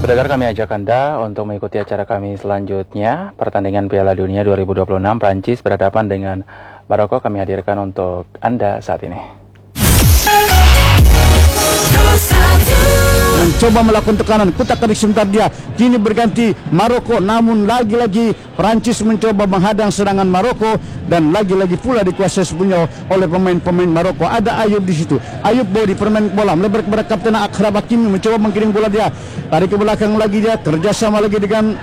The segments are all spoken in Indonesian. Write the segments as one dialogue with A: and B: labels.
A: Pendengar, kami ajak Anda untuk mengikuti acara kami selanjutnya. Pertandingan Piala Dunia 2026 Prancis berhadapan dengan Maroko kami hadirkan untuk Anda saat ini.
B: Mencoba melakukan tekanan, kutak-katik sebentar dia. Kini berganti Maroko, namun lagi-lagi Prancis mencoba menghadang serangan Maroko dan lagi-lagi pula dikuasai sepenuhnya oleh pemain-pemain Maroko. Ada Ayub di situ. Ayub body permain bola melebar kepada kapten Akrab Hakimi, mencoba menggiring bola dia. Tarik ke belakang lagi dia, kerjasama lagi dengan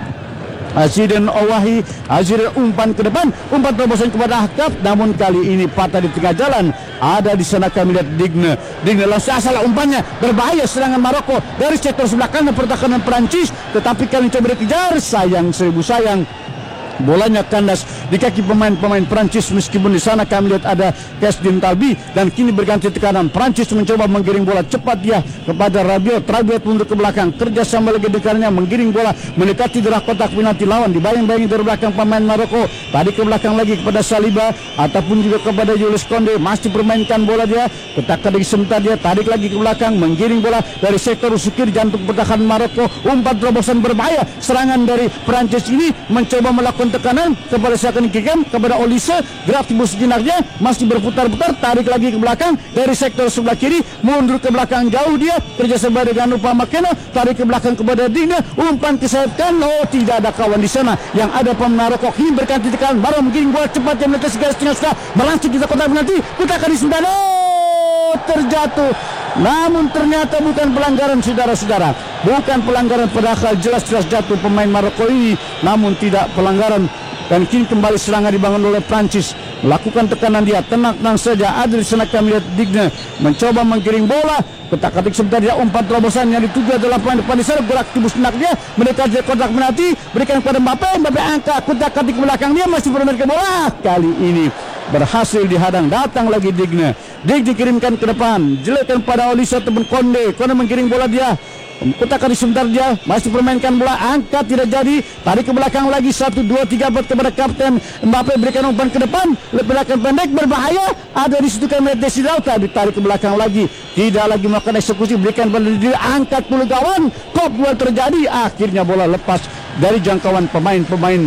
B: Aziden Owahi. Aziden umpan ke depan, umpan terobosan kepada Hakab, namun kali ini patah di tengah jalan. Ada di sana kami lihat Digne langsung salah umpannya, berbahaya serangan Maroko dari sektor sebelah kanan pertahanan Prancis, tetapi kami coba dikejar, sayang seribu sayang. Bolanya kandas di kaki pemain-pemain Prancis, meskipun di sana kami lihat ada Kasdin Talbi, dan kini berganti tekanan. Prancis mencoba menggiring bola cepat dia kepada Rabiot. Rabiot mundur ke belakang, kerjasama lagi dekarnya menggiring bola mendekati darah kotak penalti lawan, dibayang-bayangi dari belakang pemain Maroko. Tadi ke belakang lagi kepada Saliba ataupun juga kepada Jules Koundé, masih bermainkan bola dia, ketak-ketik sebentar dia, tarik lagi ke belakang, menggiring bola dari sektor kiri jantung pertahanan Maroko. Umpan terobosan berbahaya, serangan dari Prancis ini mencoba melakukan tekanan kepada Sakani Kikam, kepada Olise, gerak timbul sejenaknya, masih berputar-putar, tarik lagi ke belakang dari sektor sebelah kiri, mundur ke belakang jauh dia, kerjasama dengan Upamecano, tarik ke belakang kepada Digne, umpan ke sayap kanan. Oh, tidak ada kawan di sana, yang ada pemain Maroko. Kini berganti tekanan, baru menggiring bola cepat yang melintasi garis tengah sudah melangsung kita kotak penalti, kita akan disembilan. Oh, terjatuh. Namun ternyata bukan pelanggaran, saudara-saudara. Bukan pelanggaran, padahal jelas-jelas jatuh pemain Maroko ini, namun tidak pelanggaran. Dan kini kembali serangan dibangun oleh Prancis, melakukan tekanan dia, tenang-tenang saja. Ada di sana kami lihat Digne mencoba menggiring bola, ketak-ketik sebentar dia, umpan terobosan yang dituju adalah pemain depan di sana, gerak tembus senak dia mendekati kotak penalti, berikan kepada Mbappe angkat, ketak-ketik belakang dia, masih bermain ke bola. Kali ini berhasil dihadang, datang lagi Digne dikirimkan ke depan, jelekkan pada Olise ataupun Koundé menggiring bola dia, kotak-ketik sebentar dia, masih permainkan bola, angkat tidak jadi, tarik ke belakang lagi, 1, 2, 3 buat kepada kapten Mbappe, berikan umpan ke depan, belakang pendek berbahaya, ada di situ kami Desidauta, ditarik ke belakang lagi, tidak lagi melakukan eksekusi, berikan bola dia, angkat puluh gawang, kop bola terjadi, akhirnya bola lepas dari jangkauan pemain-pemain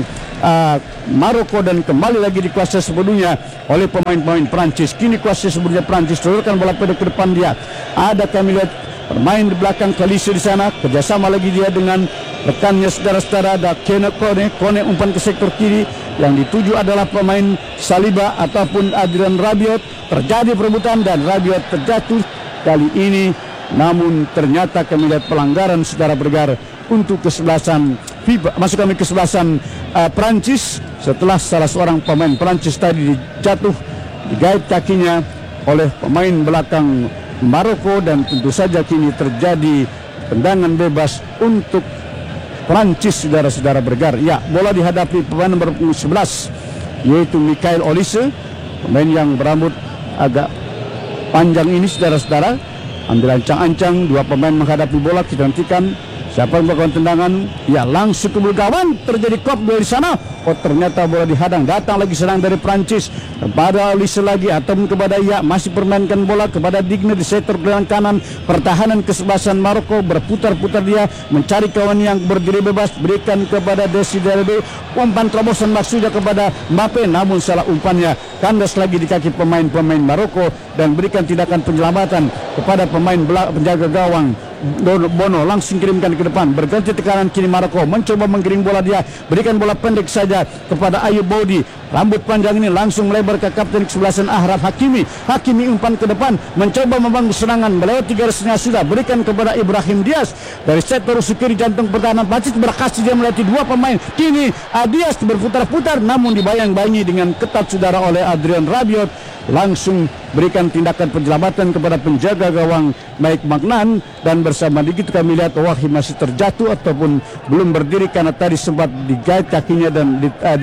B: Maroko dan kembali lagi dikuasai sepenuhnya oleh pemain-pemain Prancis. Kini kuasai sepenuhnya Prancis, turunkan bola pendek ke depan dia, ada kami lihat bermain di belakang Kalise di sana, kerjasama lagi dia dengan rekannya saudara-saudara, ada Kone umpan ke sektor kiri, yang dituju adalah pemain Saliba ataupun Adrian Rabiot. Terjadi perebutan dan Rabiot terjatuh kali ini, namun ternyata kami lihat pelanggaran, saudara bergar, untuk kesebelasan FIBA, masuk kami kesebelasan Prancis, setelah salah seorang pemain Prancis tadi jatuh digait kakinya oleh pemain belakang Maroko, dan tentu saja kini terjadi tendangan bebas untuk Prancis, saudara-saudara bergar. Ya, bola dihadapi pemain nomor 11 yaitu Michael Olise, pemain yang berambut agak panjang ini, saudara-saudara. Ambil ancang-ancang, dua pemain menghadapi bola, kita nantikan siapa yang melakukan tendangan. Ya, langsung ke gawang, terjadi kop dari sana. Oh, ternyata bola dihadang, datang lagi serang dari Prancis kepada Olise lagi, ataupun kepada masih permainkan bola kepada Digne di sektor belakang kanan pertahanan kesebelasan Maroko, berputar-putar dia mencari kawan yang berdiri bebas, berikan kepada Desidauta, umpan terobosan maksudnya kepada Mbappe, namun salah umpannya, kandas lagi di kaki pemain-pemain Maroko, dan berikan tindakan penyelamatan kepada pemain penjaga gawang Bono, langsung kirimkan ke depan, berganti tekanan. Kini Maroko mencoba menggiring bola dia, berikan bola pendek saja kepada Ayub Bodi, rambut panjang ini langsung melebar ke kapten kesebelasan Akrab Hakimi. Hakimi umpan ke depan, mencoba membangun serangan melewati garisnya sudah, berikan kepada Ibrahim Diaz dari sektor kiri jantung pertahanan Prancis, berhasil dia melewati dua pemain. Kini Diaz berputar-putar, namun dibayang-bayangi dengan ketat saudara oleh Adrian Rabiot, langsung berikan tindakan penyelamatan kepada penjaga gawang Mike Magnan, dan bersama begitu kami lihat Owahi masih terjatuh ataupun belum berdiri karena tadi sempat digait kakinya dan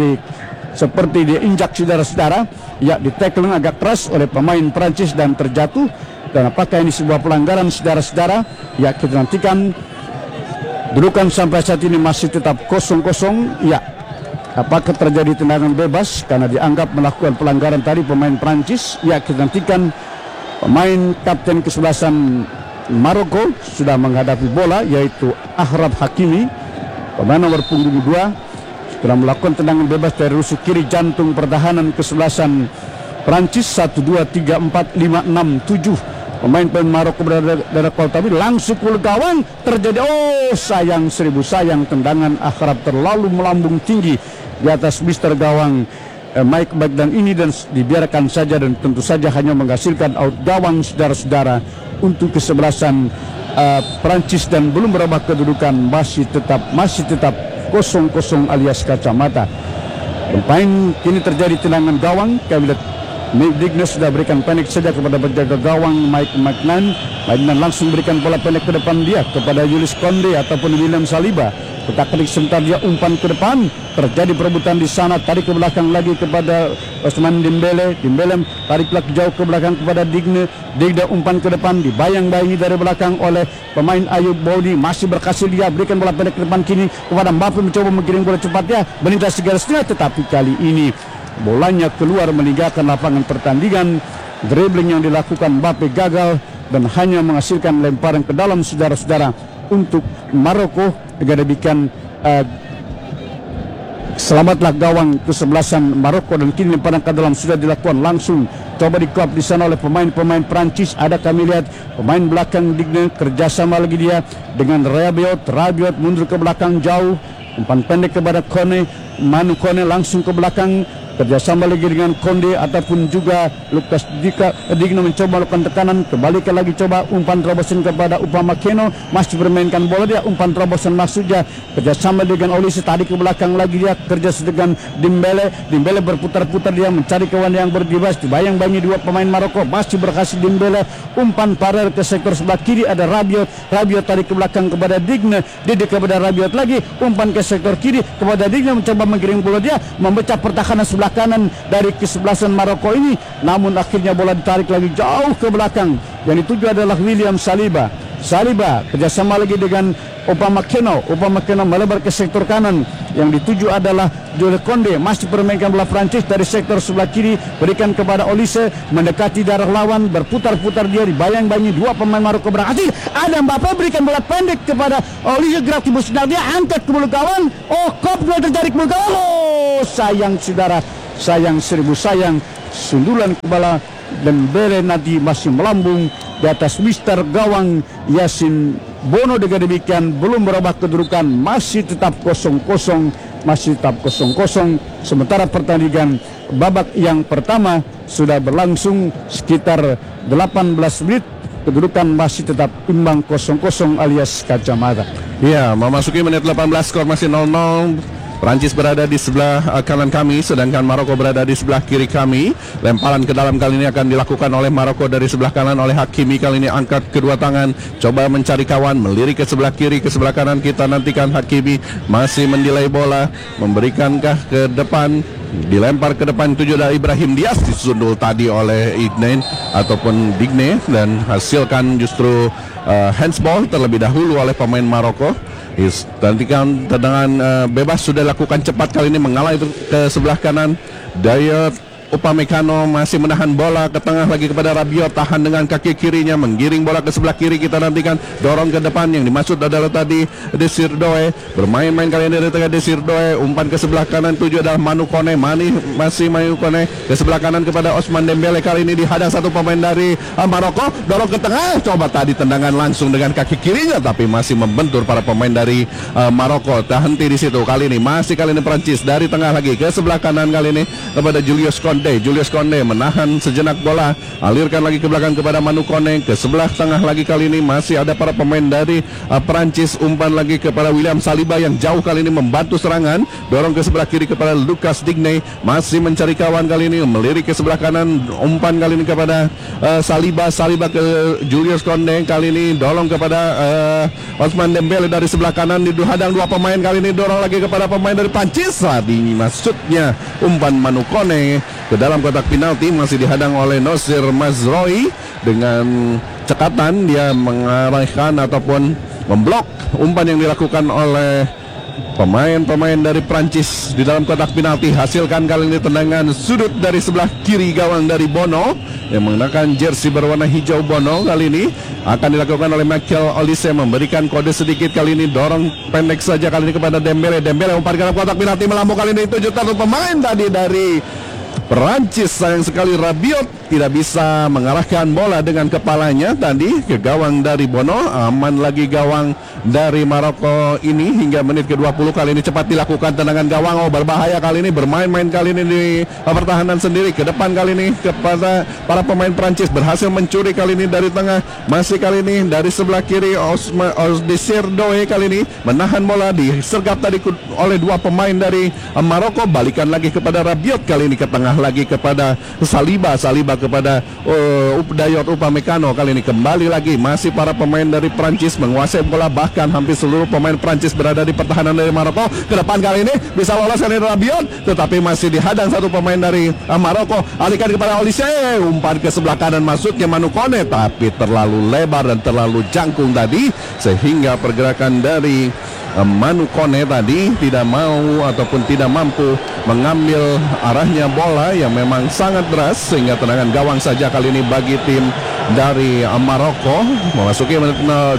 B: seperti diinjak, saudara-saudara. Ya, ditackling agak keras oleh pemain Prancis dan terjatuh. Dan apakah ini sebuah pelanggaran, saudara-saudara? Ya, kita nantikan. Dudukan sampai saat ini masih tetap 0-0. Ya, apakah terjadi tendangan bebas karena dianggap melakukan pelanggaran tadi pemain Prancis? Ya, kita nantikan. Pemain kapten kesebelasan Maroko sudah menghadapi bola, yaitu Achraf Hakimi, pemain nomor punggung 2, sudah melakukan tendangan bebas dari rusuk kiri jantung pertahanan kesebelasan Prancis. 1, 2, 3, 4, 5, 6, 7 pemain Maroko berada dari gol, tapi langsung ke gawang terjadi, sayang seribu sayang, tendangan Achraf terlalu melambung tinggi di atas mister gawang Mike Bagdan ini, dan dibiarkan saja, dan tentu saja hanya menghasilkan out gawang saudara-saudara untuk kesebelasan Prancis, dan belum berubah kedudukan, masih tetap 0-0 alias kacamata. Pemain kini terjadi tendangan gawang. Kami lihat Digne sudah berikan pendek saja kepada penjaga gawang Mike Magnan. Magnan langsung berikan bola pendek ke depan dia kepada Julius Konde ataupun William Saliba. Ketak-ketik sebentar dia umpan ke depan, terjadi perebutan di sana, tarik ke belakang lagi kepada Ousmane Dembele. Dembele tarik lagi jauh ke belakang kepada Digne. Digne umpan ke depan, dibayang-bayangi dari belakang oleh pemain Ayub Bodi. Masih berhasil dia berikan bola pendek ke depan kini kepada Mbappe, mencoba menggiring bola cepatnya melintas garisnya, tetapi kali ini bolanya keluar meninggalkan lapangan pertandingan. Dribbling yang dilakukan Mbappe gagal dan hanya menghasilkan lemparan ke dalam saudara-saudara untuk Maroko. Agar demikian selamatlah gawang kesebelasan Maroko, dan kini lemparan ke dalam sudah dilakukan langsung coba dikop di sana oleh pemain Prancis. Ada kami lihat pemain belakang Digne kerjasama lagi dia dengan Rabiot mundur ke belakang jauh, umpan pendek kepada Kone, Manu Kone langsung ke belakang, kerjasama lagi dengan Konde ataupun juga Lucas Digne mencoba melakukan tekanan, kembalikan lagi coba umpan terobosan kepada Upamecano, masih bermainkan bola dia, umpan terobosan maksudnya, kerjasama dengan Olise, tarik ke belakang lagi dia, kerja dengan Dembele berputar-putar dia mencari kawan yang berdibas, dibayang-bayangi dua pemain Maroko, masih berhasil Dembele, umpan paralel ke sektor sebelah kiri, ada Rabiot tarik ke belakang kepada Digne kepada Rabiot lagi, umpan ke sektor kiri kepada Digne, mencoba menggiring bola dia, memecah pertahanan sebelah kanan dari kesebelasan Maroko ini, namun akhirnya bola ditarik lagi jauh ke belakang. Yang dituju adalah William Saliba kerjasama lagi dengan Upamecano melebar ke sektor kanan. Yang dituju adalah Jules Konde, masih bermainkan bola Prancis dari sektor sebelah kiri, berikan kepada Olise, mendekati darah lawan, berputar-putar dia, dibayang-bayangi dua pemain Maroko berhasil. Ada Mbappe berikan bola pendek kepada Olise, gerak timbul sinar dia, angkat ke bulu gawang, kop dua terjadi ke bulu gawang. Sayang saudara, sayang seribu sayang, sundulan kepala dan Bele nanti masih melambung di atas mister gawang Yasin Bono. Dengan demikian belum berubah kedudukan, masih tetap 0-0, sementara pertandingan babak yang pertama sudah berlangsung sekitar 18 menit, kedudukan masih tetap imbang 0-0 alias kacamata.
C: Ya, memasuki menit 18, skor masih 0-0. Prancis berada di sebelah kanan kami, sedangkan Maroko berada di sebelah kiri kami. Lemparan ke dalam kali ini akan dilakukan oleh Maroko dari sebelah kanan oleh Hakimi. Kali ini angkat kedua tangan, coba mencari kawan, melirik ke sebelah kiri, ke sebelah kanan. Kita nantikan Hakimi masih mendelay bola, memberikankah ke depan, dilempar ke depan, tuju dari Ibrahim Diaz, disundul tadi oleh Digne dan hasilkan justru handsball terlebih dahulu oleh pemain Maroko. Nantikan tendangan bebas sudah dilakukan cepat kali ini, mengalah itu ke sebelah kanan. Dayot Upamecano masih menahan bola ke tengah lagi kepada Rabiot, tahan dengan kaki kirinya, menggiring bola ke sebelah kiri. Kita nantikan dorong ke depan, yang dimaksud adalah tadi Desir Doe, bermain-main kali ini dari tengah Desir Doe, umpan ke sebelah kanan, tuju adalah Manu Kone, masih Manu Kone ke sebelah kanan kepada Ousmane Dembele. Kali ini dihadang satu pemain dari Maroko, dorong ke tengah, coba tadi tendangan langsung dengan kaki kirinya, tapi masih membentur para pemain dari Maroko. Terhenti di situ. Kali ini Prancis dari tengah lagi ke sebelah kanan, kali ini kepada Julius Konde menahan sejenak bola, alirkan lagi ke belakang kepada Manu Kone, ke sebelah tengah lagi. Kali ini masih ada para pemain dari Prancis, umpan lagi kepada William Saliba yang jauh kali ini membantu serangan, dorong ke sebelah kiri kepada Lucas Digne, masih mencari kawan, kali ini melirik ke sebelah kanan, umpan kali ini kepada Saliba ke Julius Konde, kali ini dorong kepada Ousmane Dembele dari sebelah kanan, dihadang dua pemain, kali ini dorong lagi kepada pemain dari Prancis. Tadi maksudnya umpan Manu Kone ke dalam kotak penalti, masih dihadang oleh Nosir Mazraoui dengan cekatan, dia mengarahkan ataupun memblok umpan yang dilakukan oleh pemain dari Prancis di dalam kotak penalti. Hasilkan kali ini tendangan sudut dari sebelah kiri gawang dari Bono yang menggunakan jersey berwarna hijau Bono kali ini akan dilakukan oleh Michael Olise, memberikan kode sedikit kali ini, dorong pendek saja kali ini kepada Dembele. Dembele umpan ke dalam kotak penalti melambung kali ini, tujuh satu pemain tadi dari Perancis. Sayang sekali Rabiot tidak bisa mengarahkan bola dengan kepalanya tadi ke gawang dari Bono. Aman lagi gawang dari Maroko ini hingga menit ke-20. Kali ini cepat dilakukan tendangan gawang. Berbahaya kali ini, bermain-main kali ini di pertahanan sendiri. Ke depan kali ini kepada para pemain Perancis, berhasil mencuri kali ini dari tengah. Masih kali ini dari sebelah kiri Osdesir Doe kali ini menahan bola, disergap tadi oleh dua pemain dari Maroko. Balikan lagi kepada Rabiot kali ini, ke tengah lagi kepada Saliba kepada Dayot Upamecano. Kali ini kembali lagi masih para pemain dari Prancis menguasai bola, bahkan hampir seluruh pemain Prancis berada di pertahanan dari Maroko. Ke depan kali ini bisa lolos kali ini Rabiot, tetapi masih dihadang satu pemain dari Maroko. Alihkan kepada Olise, umpan ke sebelah kanan masuknya Manu Kone, tapi terlalu lebar dan terlalu jangkung tadi sehingga pergerakan dari Manu Kone tadi tidak mau ataupun tidak mampu mengambil arahnya bola yang memang sangat deras, sehingga tendangan gawang saja kali ini bagi tim dari Maroko. Memasuki menit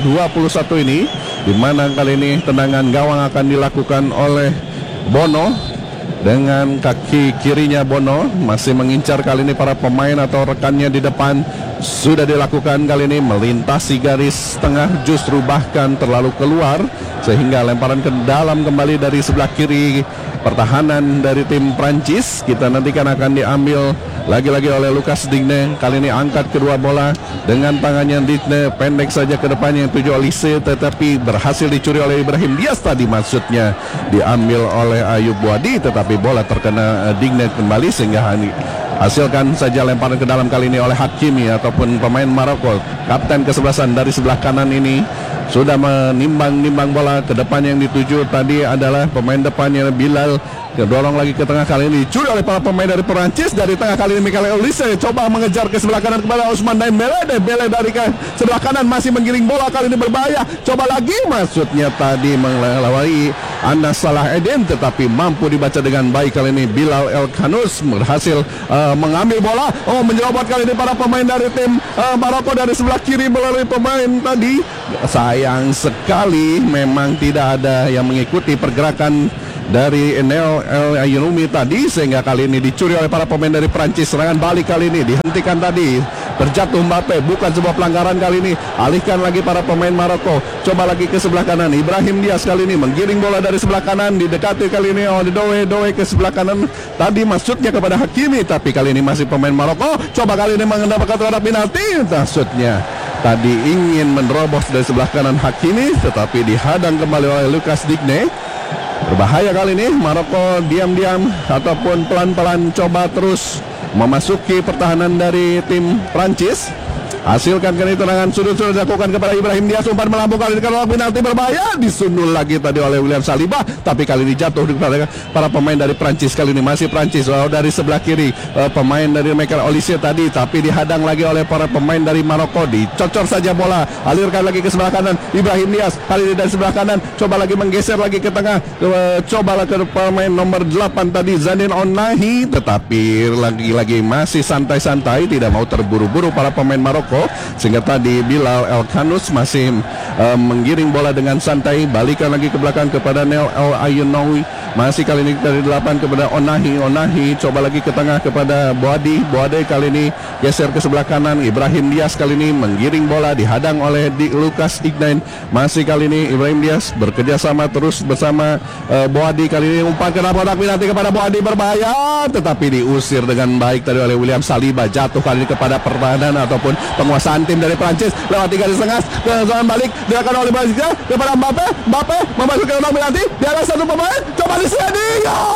C: 21 ini, di mana kali ini tendangan gawang akan dilakukan oleh Bono. Dengan kaki kirinya Bono masih mengincar kali ini para pemain atau rekannya di depan. Sudah dilakukan kali ini, melintasi garis tengah, justru bahkan terlalu keluar, sehingga lemparan ke dalam kembali dari sebelah kiri pertahanan dari tim Prancis. Kita nantikan akan diambil lagi-lagi oleh Lucas Digne. Kali ini angkat kedua bola dengan tangannya Digne, pendek saja ke depannya yang tuju Olise, tetapi berhasil dicuri oleh Ibrahim Diaz tadi, maksudnya diambil oleh Ayub Buadi, tetapi bola terkena Digne kembali, sehingga hasilkan saja lemparan ke dalam kali ini oleh Hakimi ataupun pemain Maroko. Kapten kesebelasan dari sebelah kanan ini sudah menimbang-nimbang bola ke depan. Yang dituju tadi adalah pemain depannya Bilal. Kedorong lagi ke tengah, kali ini dicuri oleh para pemain dari Perancis. Dari tengah kali ini Michael Olise coba mengejar ke sebelah kanan kepada Ousmane Dembele. Dembele dari sebelah kanan masih menggiring bola, kali ini berbahaya. Coba lagi, maksudnya tadi melewati Anas Salah Eden, tetapi mampu dibaca dengan baik kali ini. Bilal El Khanous berhasil mengambil bola. Menyerobot kali ini para pemain dari tim Maroko dari sebelah kiri melalui pemain tadi. Sayang sekali memang tidak ada yang mengikuti pergerakan dari Enel El Ayoumi tadi, sehingga kali ini dicuri oleh para pemain dari Prancis. Serangan balik kali ini dihentikan tadi, terjatuh Mbappe, bukan sebuah pelanggaran kali ini. Alihkan lagi para pemain Maroko, coba lagi ke sebelah kanan. Ibrahim Diaz kali ini menggiring bola dari sebelah kanan, didekati kali ini oleh Doe ke sebelah kanan. Tadi maksudnya kepada Hakimi, tapi kali ini masih pemain Maroko. Coba kali ini mendapatkan kotak penalti, maksudnya tadi ingin menerobos dari sebelah kanan Hakimi, tetapi dihadang kembali oleh Lucas Digne. Berbahaya kali ini. Maroko diam-diam ataupun pelan-pelan coba terus memasuki pertahanan dari tim Prancis. Hasilkan kali tendangan sudut sudah dilakukan kepada Ibrahim Diaz, umpan melambung kali ini ke penalti, berbahaya, disundul lagi tadi oleh William Saliba, tapi kali ini jatuh kepada para pemain dari Prancis. Kali ini masih Prancis dari sebelah kiri, pemain dari Michael Olise tadi, tapi dihadang lagi oleh para pemain dari Maroko. Dicocor saja bola, alirkan lagi ke sebelah kanan. Ibrahim Diaz kali ini dari sebelah kanan, coba lagi menggeser lagi ke tengah, coba ke pemain nomor 8 tadi Zanin Onahi, tetapi lagi-lagi masih santai-santai, tidak mau terburu-buru para pemain Maroko, sehingga tadi Bilal El Khanous masih menggiring bola dengan santai. Balikan lagi ke belakang kepada Nel El Ayoumi, masih kali ini dari 8 kepada Onahi coba lagi ke tengah kepada Boadi kali ini geser ke sebelah kanan. Ibrahim Diaz kali ini menggiring bola, dihadang oleh Lucas Digne. Masih kali ini Ibrahim Diaz bekerja sama terus bersama Boadi. Kali ini umpan ke kotak penalti kepada Boadi, berbahaya, tetapi diusir dengan baik tadi oleh William Saliba. Jatuh kali ini kepada pertahanan ataupun penguasaan tim dari Prancis lewat 3 setengah. Serangan balik dilakukan oleh Brazil kepada Mbappe memasukkan kotak penalti di atas satu pemain. Coba disedi,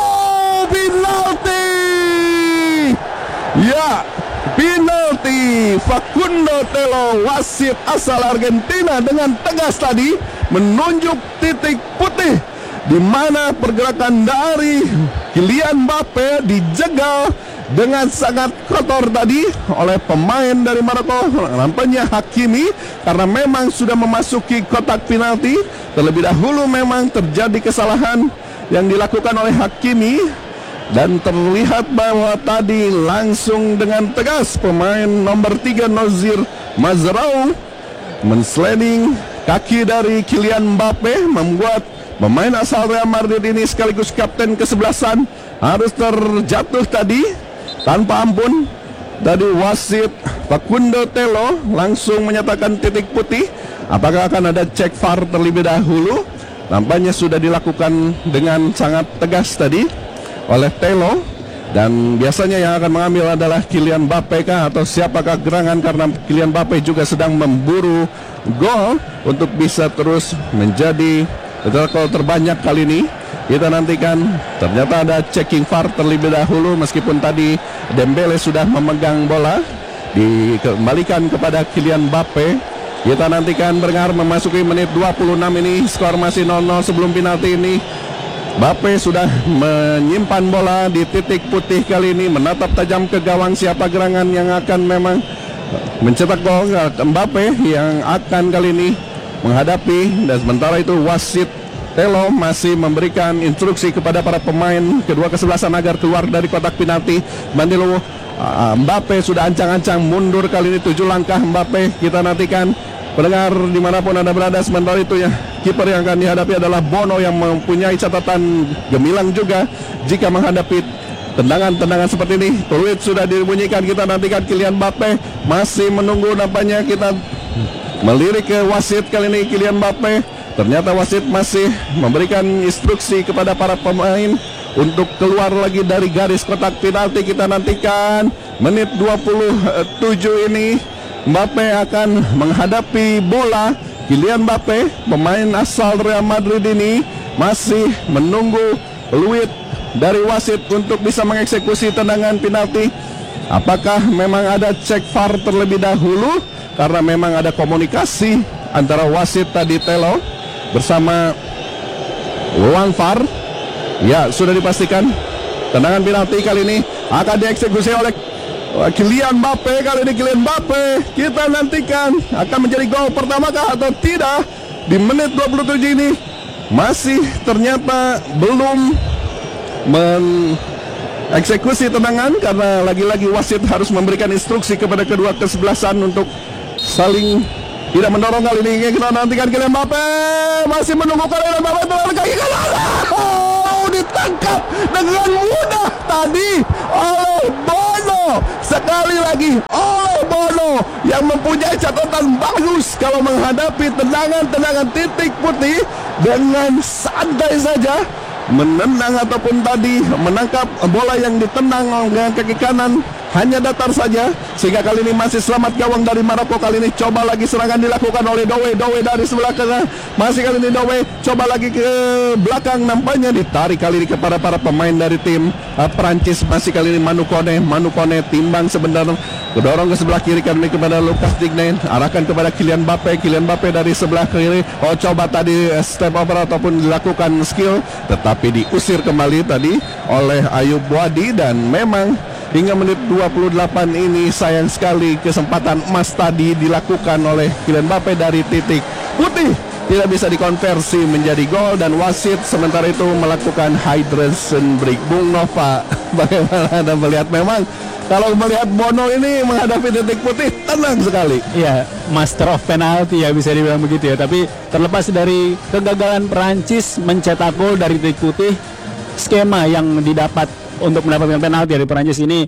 C: penalti. Ya, penalti. Facundo Telo, wasit asal Argentina, dengan tegas tadi menunjuk titik putih di mana pergerakan dari Kylian Mbappe dijegal dengan sangat kotor tadi oleh pemain dari Maroko, nampaknya Hakimi, karena memang sudah memasuki kotak penalti. Terlebih dahulu memang terjadi kesalahan yang dilakukan oleh Hakimi Dan terlihat bahwa tadi langsung dengan tegas pemain nomor 3 Nozir Mazrou mensliding kaki dari Kylian Mbappe, membuat pemain asal Real Madrid ini sekaligus kapten kesebelasan harus terjatuh tadi tanpa ampun. Tadi wasit Facundo Telo langsung menyatakan titik putih. Apakah akan ada cek VAR terlebih dahulu? Nampaknya sudah dilakukan dengan sangat tegas tadi oleh Telo, dan biasanya yang akan mengambil adalah Kylian Mbappe kah atau siapakah gerangan, karena Kylian Mbappe juga sedang memburu gol untuk bisa terus menjadi gol terbanyak kali ini. Kita nantikan. Ternyata ada checking VAR terlebih dahulu, meskipun tadi Dembele sudah memegang bola, dikembalikan kepada Kylian Mbappe. Kita nantikan berdengar memasuki menit 26 ini, skor masih 0-0 sebelum penalti ini. Mbappe sudah menyimpan bola di titik putih kali ini, menatap tajam ke gawang. Siapa gerangan yang akan memang mencetak gol? Mbappe yang akan kali ini menghadapi, dan sementara itu wasit Telo masih memberikan instruksi kepada para pemain kedua kesebelasan agar keluar dari kotak penalti. Bandilo Mbappe sudah ancang-ancang mundur kali ini 7 langkah Mbappe. Kita nantikan pendengar dimanapun Anda berada. Sementara itu ya, kiper yang akan dihadapi adalah Bono yang mempunyai catatan gemilang juga jika menghadapi tendangan-tendangan seperti ini. Peluit sudah dibunyikan. Kita nantikan Kylian Mbappe masih menunggu, nampaknya kita melirik ke wasit kali ini Kylian Mbappe. Ternyata wasit masih memberikan instruksi kepada para pemain untuk keluar lagi dari garis kotak penalti. Kita nantikan menit 27 ini Mbappe akan menghadapi bola. Kylian Mbappe, pemain asal Real Madrid ini, masih menunggu peluit dari wasit untuk bisa mengeksekusi tendangan penalti. Apakah memang ada cek VAR terlebih dahulu? Karena memang ada komunikasi antara wasit tadi Telo bersama ruang VAR. Ya, sudah dipastikan tendangan penalti kali ini akan dieksekusi oleh Kylian Mbappe. Kali ini Kylian Mbappe, kita nantikan akan menjadi gol pertamakah atau tidak di menit 27 ini. Masih ternyata belum mengeksekusi tendangan, karena lagi-lagi wasit harus memberikan instruksi kepada kedua kesebelasan untuk saling tidak mendorong. Kali ini kita nantikan Kylian Mbappe masih menunggu. Kylian Mbappe terlalu kaki kanan, ditangkap dengan mudah tadi oleh Bono. Sekali lagi oleh Bono yang mempunyai catatan bagus kalau menghadapi tendangan-tendangan titik putih, dengan santai saja menendang ataupun tadi menangkap bola yang ditendang dengan kaki kanan, hanya datar saja, sehingga kali ini masih selamat gawang dari Maroko. Kali ini coba lagi serangan dilakukan oleh Dowe dari sebelah kanan, masih kali ini Dowe coba lagi ke belakang, nampaknya ditarik kali ini kepada para pemain dari tim Prancis. Masih kali ini Manu Kone timbang sebentar, kedorong ke sebelah kiri kali ini kepada Lucas Digne, arahkan kepada Kylian Mbappe dari sebelah kiri. Coba tadi step over ataupun dilakukan skill, tetapi diusir kembali tadi oleh Ayub Wadi. Dan memang hingga menit 28 ini sayang sekali kesempatan emas tadi dilakukan oleh Kylian Mbappe dari titik putih tidak bisa dikonversi menjadi gol, dan wasit sementara itu melakukan hydration break. Bung Nova, bagaimana Anda melihat? Memang kalau melihat Bono ini menghadapi titik putih tenang sekali.
D: Iya, master of penalty ya, bisa dibilang begitu ya. Tapi terlepas dari kegagalan Perancis mencetak gol dari titik putih, skema yang didapat untuk mendapatkan penalti dari Perancis ini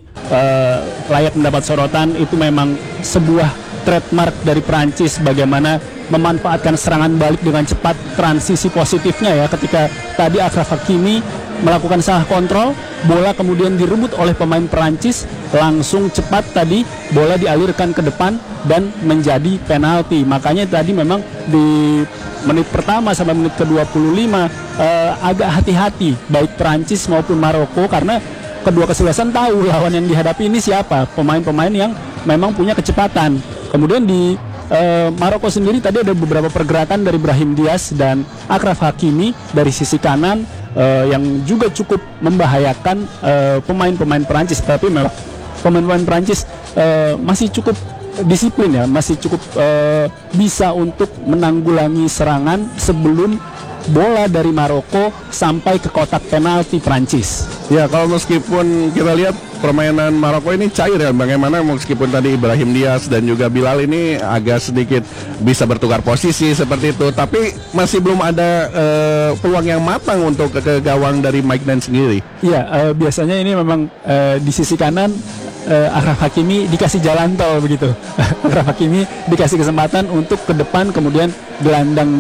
D: layak mendapat sorotan. Itu memang sebuah trademark dari Perancis, bagaimana memanfaatkan serangan balik dengan cepat, transisi positifnya ya, ketika tadi Achraf Hakimi melakukan salah kontrol, bola kemudian direbut oleh pemain Perancis, langsung cepat tadi bola dialirkan ke depan dan menjadi penalti. Makanya tadi memang di menit pertama sampai menit ke-25 agak hati-hati baik Perancis maupun Maroko, karena kedua kesebelasan tahu lawan yang dihadapi ini siapa, pemain-pemain yang memang punya kecepatan. Kemudian di Maroko sendiri tadi ada beberapa pergerakan dari Brahim Diaz dan Achraf Hakimi dari sisi kanan yang juga cukup membahayakan pemain-pemain Perancis. Tapi memang pemain-pemain Perancis masih cukup disiplin ya, masih cukup bisa untuk menanggulangi serangan sebelum bola dari Maroko sampai ke kotak penalti Perancis.
C: Ya, kalau meskipun kita lihat permainan Maroko ini cair ya, bagaimana meskipun tadi Ibrahim Diaz dan juga Bilal ini agak sedikit bisa bertukar posisi seperti itu, tapi masih belum ada peluang yang matang untuk ke gawang dari Mike Dan sendiri.
D: Iya, biasanya ini memang di sisi kanan Achraf Hakimi dikasih jalan tol begitu. Achraf Hakimi dikasih kesempatan untuk ke depan, kemudian gelandang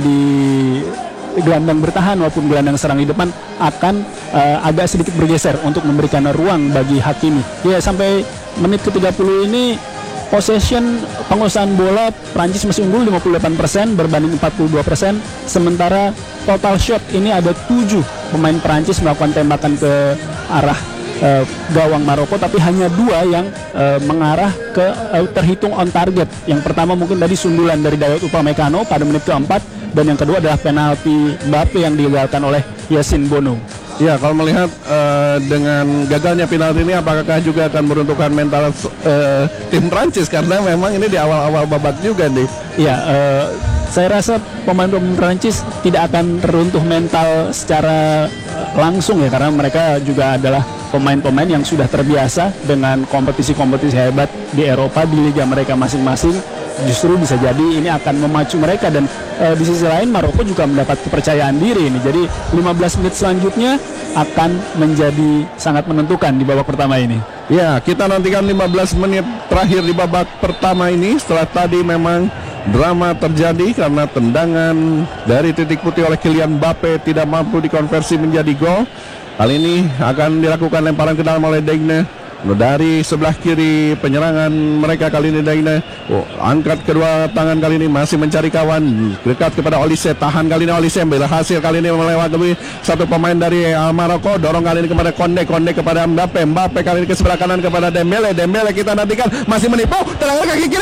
D: bertahan maupun gelandang serang di depan akan agak sedikit bergeser untuk memberikan ruang bagi Hakimi. Ya, sampai menit ke-30 ini possession penguasaan bola Prancis masih unggul 58% berbanding 42%, sementara total shot ini ada 7 pemain Prancis melakukan tembakan ke arah gawang Maroko, tapi hanya 2 yang mengarah ke terhitung on target. Yang pertama mungkin tadi sundulan dari Dayot Upamecano pada menit ke-4, dan yang kedua adalah penalti Mbappe yang digagalkan oleh Yassine Bonu.
C: Ya, kalau melihat dengan gagalnya penalti ini, apakah juga akan meruntuhkan mental tim Prancis, karena memang ini di awal-awal babak juga nih.
D: Ya, saya rasa pemain-pemain Prancis tidak akan teruntuh mental secara langsung ya, karena mereka juga adalah pemain-pemain yang sudah terbiasa dengan kompetisi-kompetisi hebat di Eropa, di liga mereka masing-masing. Justru bisa jadi ini akan memacu mereka, dan di sisi lain Maroko juga mendapat kepercayaan diri ini. Jadi 15 menit selanjutnya akan menjadi sangat menentukan di babak pertama ini.
C: Ya, kita nantikan 15 menit terakhir di babak pertama ini. Setelah tadi memang drama terjadi karena tendangan dari titik putih oleh Kylian Mbappe tidak mampu dikonversi menjadi gol. Kali ini akan dilakukan lemparan ke dalam oleh Digne. Dari sebelah kiri penyerangan mereka kali ini Digne. Angkat kedua tangan kali ini, masih mencari kawan, dekat kepada Olise, tahan kali ini Olise, berhasil kali ini melewati satu pemain dari Maroko, dorong kali ini kepada Konde kepada Mbappe kali ini ke sebelah kanan kepada Dembele kita nantikan masih menipu, tendangan kaki kiri,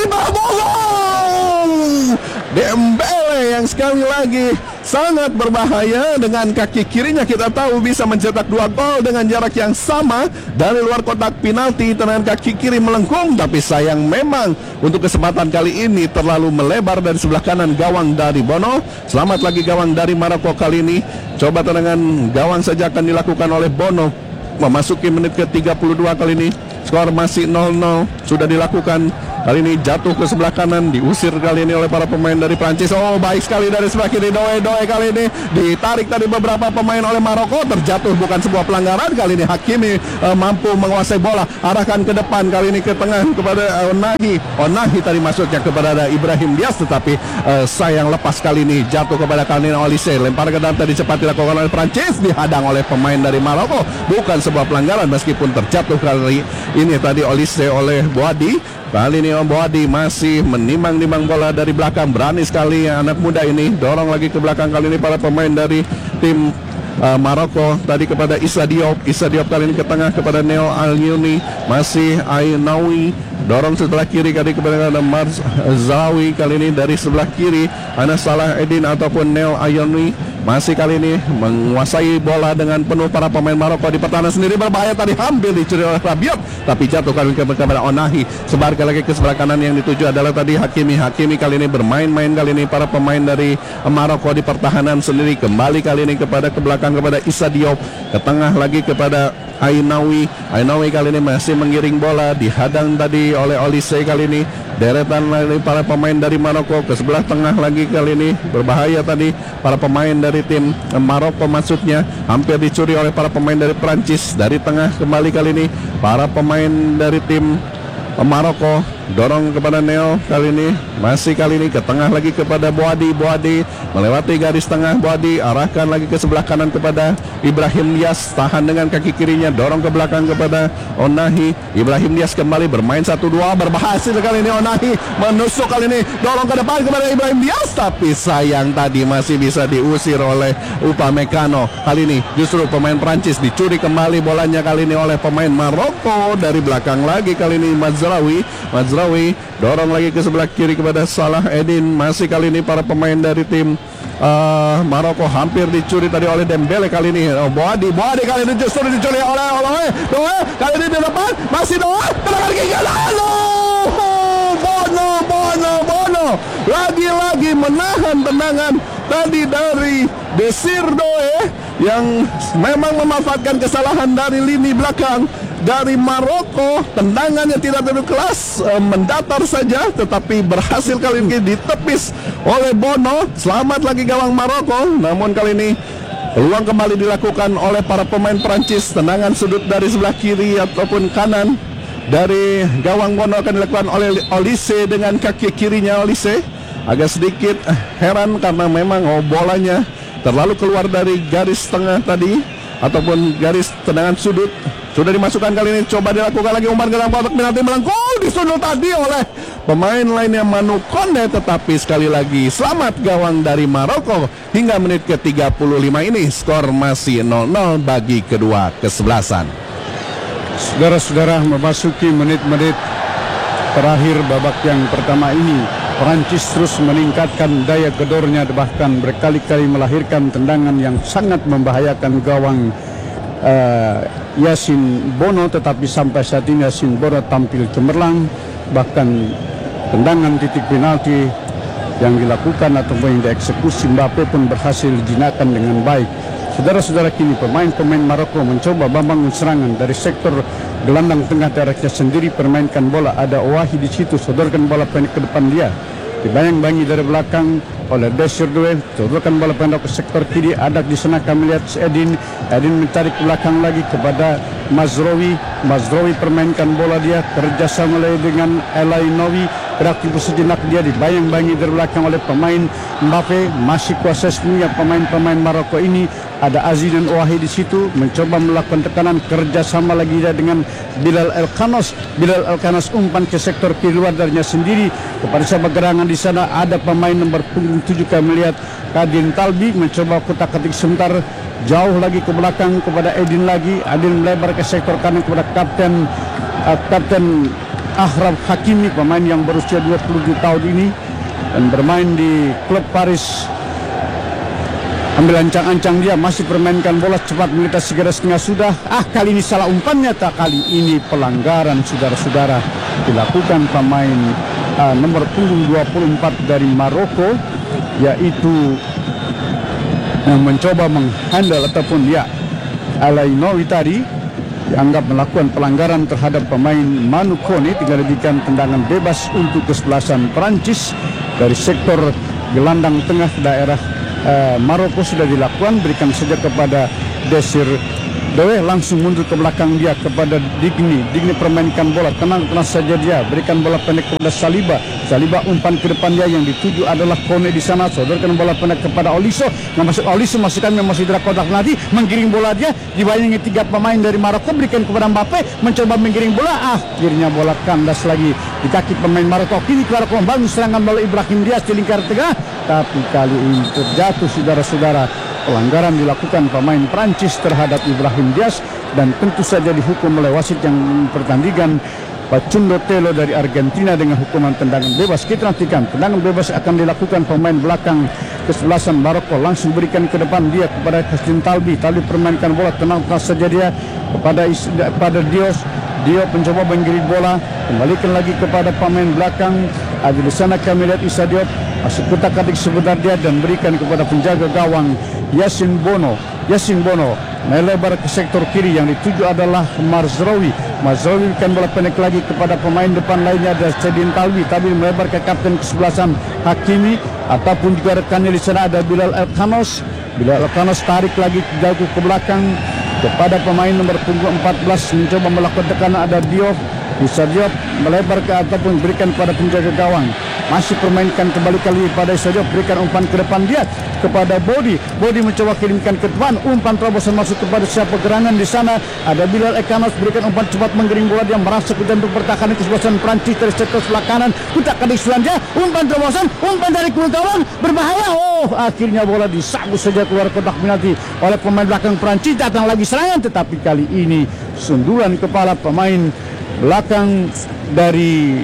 C: Dembele yang sekali lagi sangat berbahaya dengan kaki kirinya, kita tahu bisa mencetak 2 gol dengan jarak yang sama dari luar kotak penalti. Tendangan kaki kiri melengkung, tapi sayang memang untuk kesempatan kali ini terlalu melebar dari sebelah kanan gawang dari Bono. Selamat lagi gawang dari Maroko kali ini. Coba tendangan gawang saja akan dilakukan oleh Bono. Memasuki menit ke-32 kali ini, skor masih 0-0. Sudah dilakukan. Kali ini jatuh ke sebelah kanan, diusir kali ini oleh para pemain dari Prancis. Oh, baik sekali dari sebelah kiri Doe kali ini ditarik tadi beberapa pemain oleh Maroko, terjatuh, bukan sebuah pelanggaran. Kali ini Hakimi mampu menguasai bola, arahkan ke depan kali ini ke tengah kepada Onahi tadi maksudnya kepada Ibrahim Diaz, tetapi sayang lepas kali ini, jatuh kepada kali ini Olise. Lempar ke dalam tadi cepat dilakukan oleh Prancis, dihadang oleh pemain dari Maroko, bukan sebuah pelanggaran meskipun terjatuh kali ini tadi Olise oleh Boadi. Kali ini Boadi masih menimang-nimang bola dari belakang, berani sekali anak muda ini, dorong lagi ke belakang kali ini para pemain dari tim Maroko tadi kepada Issa Diop kali ini ke tengah kepada Neo Al-Yuni, masih Ainawi, dorong sebelah kiri kali kepada Marzraoui kali ini dari sebelah kiri, Anas Salah Edin ataupun Neo Al-Yuni masih kali ini menguasai bola dengan penuh para pemain Maroko di pertahanan sendiri, berbahaya tadi, hampir dicuri oleh Rabiot tapi jatuh kali ini kepada Onahi. Sebar lagi ke sebelah kanan, yang dituju adalah tadi Hakimi kali ini bermain-main kali ini para pemain dari Maroko di pertahanan sendiri, kembali kali ini kepada ke belakang kepada Issa Diop, ke tengah lagi kepada Ainawi kali ini masih menggiring bola, dihadang tadi oleh Olise kali ini. Deretan lagi para pemain dari Maroko ke sebelah tengah lagi kali ini, berbahaya tadi para pemain dari tim Maroko, maksudnya hampir dicuri oleh para pemain dari Prancis. Dari tengah kembali kali ini para pemain dari tim Maroko, dorong kepada Neo kali ini, masih kali ini ke tengah lagi kepada Boadi melewati garis tengah, Boadi arahkan lagi ke sebelah kanan kepada Ibrahim Diaz, tahan dengan kaki kirinya, dorong ke belakang kepada Onahi. Ibrahim Diaz kembali bermain 1-2, berhasil kali ini Onahi menusuk kali ini, dorong ke depan kepada Ibrahim Diaz, tapi sayang tadi masih bisa diusir oleh Upamecano. Kali ini justru pemain Prancis dicuri kembali bolanya kali ini oleh pemain Maroko dari belakang lagi kali ini Mazraoui dorong lagi ke sebelah kiri kepada Salah Edin, masih kali ini para pemain dari tim Maroko hampir dicuri tadi oleh Dembele kali ini. Boadi kali ini justru dicuri oleh Doe kali ini di depan, masih Doe, tendangan gigi lalu Bono lagi-lagi menahan tendangan tadi dari Desir Doe. yang memang memanfaatkan kesalahan dari lini belakang dari Maroko. Tendangannya tidak terlalu kelas, mendatar saja, tetapi berhasil kali ini ditepis oleh Bono. Selamat lagi gawang Maroko, namun kali ini peluang kembali dilakukan oleh para pemain Prancis. Tendangan sudut dari sebelah kiri ataupun kanan dari gawang Bono akan dilakukan oleh Olise dengan kaki kirinya. Olise agak sedikit heran karena memang bolanya terlalu keluar dari garis tengah tadi ataupun garis tendangan sudut. Sudah dimasukkan kali ini, coba dilakukan lagi umpan ke dalam kotak penalti, melengkung disundul tadi oleh pemain lainnya Manu Konde, tetapi sekali lagi selamat gawang dari Maroko. Hingga menit ke-35 ini skor masih 0-0 bagi kedua kesebelasan.
B: Saudara-saudara, memasuki menit-menit terakhir babak yang pertama ini, Perancis terus meningkatkan daya gedornya, bahkan berkali-kali melahirkan tendangan yang sangat membahayakan gawang Yasin Bono, tetapi sampai saat ini Yasin Bono tampil cemerlang. Bahkan tendangan titik penalti yang dilakukan ataupun yang dieksekusi Mbappe pun berhasil dijinakan dengan baik. Saudara-saudara, kini pemain-pemain Maroko mencoba membangun serangan dari sektor gelandang tengah daerahnya sendiri, permainkan bola. Ada Ouahi di situ, sodorkan bola pendek ke depan dia, dibayang-bangi dari belakang oleh Desir Doué, sodorkan bola pendek ke sektor kiri. Ada di sana kami lihat Edin mencari ke belakang lagi kepada Mazraoui. Mazraoui permainkan bola dia, kerjasama dengan Elainowi, beraktif sejenak dia, dibayang-bangi dari belakang oleh pemain Mbappe. Masih kuasa sepenuhnya pemain-pemain Maroko ini. Ada Aziz dan Ouahi di situ mencoba melakukan tekanan, kerjasama lagi dia dengan Bilal Elkhanos. Bilal Elkhanos umpan ke sektor kiri luar darinya sendiri kepada sahabat gerangan di sana. Ada pemain nomor punggung 7 kami lihat Kadin Talbi mencoba kutak-katik sebentar, jauh lagi ke belakang kepada Edin lagi. Edin melebar ke sektor kanan kepada kapten Achraf Hakimi, pemain yang berusia 27 tahun ini dan bermain di klub Paris. Ambil ancang-ancang dia, masih permainkan bola cepat, melintasi garis tengah sudah. Kali ini salah umpannya, tak kali ini pelanggaran, saudara-saudara, dilakukan pemain nomor punggung 24 dari Maroko, yaitu yang mencoba menghandle ataupun Elainowi tadi dianggap melakukan pelanggaran terhadap pemain Manu Konde. Tinggal diberikan tendangan bebas untuk kesebelasan Perancis dari sektor gelandang tengah daerah Maroko sudah dilakukan. Berikan saja kepada Desir Doué, langsung mundur ke belakang dia kepada Digni permainkan bola, tenang saja dia, berikan bola pendek kepada Saliba umpan ke depan dia, yang dituju adalah Kone di sana, sodorkan bola pendek kepada Oliso, masukkan memasuki dalam kotak penalti, menggiring bola dia, dibayangi 3 pemain dari Maroko, berikan kepada Mbappe, mencoba menggiring bola, akhirnya bola kandas lagi di kaki pemain Maroko. Kini Maroko membangun serangan melalui Ibrahim Diaz di lingkar tengah, tapi kali ini terjatuh, saudara-saudara. Pelanggaran dilakukan pemain Prancis terhadap Ibrahim Diaz dan tentu saja dihukum oleh wasit yang pertandingan, Pachundo Telo dari Argentina, dengan hukuman tendangan bebas. Kita nantikan tendangan bebas akan dilakukan pemain belakang kesebelasan Maroko, langsung berikan ke depan dia kepada Kadin Talbi permainkan bola, tenang saja dia kepada Diop mencoba menggiring bola, kembalikan lagi kepada pemain belakang. Ada di sana kami lihat Issa Diop masuk kutak-katik sebentar dia dan berikan kepada penjaga gawang Yasin Bono melebar ke sektor kiri, yang dituju adalah Mazraoui berikan bola pendek lagi kepada pemain depan lainnya, ada Kadin Talbi melebar ke kapten kesebelasan Hakimi, ataupun juga rekannya di sana ada Bilal Elkhanos tarik lagi jauh ke belakang kepada pemain nomor punggung 14 mencoba melakukan tekanan, ada Diop melebar ke ataupun berikan pada penjaga gawang, masih permainkan kembali pada Issa Diop, berikan umpan ke depan dia kepada Bodi mencoba kirimkan ke depan, umpan terobosan masuk kepada siapa gerangan di sana, ada Bilal Elkhanos berikan umpan cepat menggiring bola, dia merasa untuk pertahanan kesebelasan Prancis dari sektor sebelah kanan, kutak-katik selanjutnya umpan terobosan, umpan dari kulit gawang berbahaya, akhirnya bola disabu saja keluar kotak penalti oleh pemain belakang Prancis. Datang lagi serangan, tetapi kali ini sundulan kepala pemain belakang dari